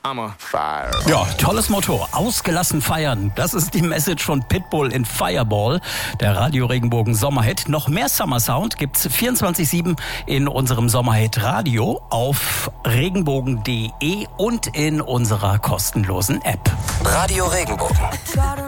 I'm a fire. Ja, tolles Motto. Ausgelassen feiern. Das ist die Message von Pitbull in Fireball, der Radio Regenbogen Sommerhit. Noch mehr Summer Sound gibt's 24/7 in unserem Sommerhit Radio auf regenbogen.de und in unserer kostenlosen App. Radio Regenbogen.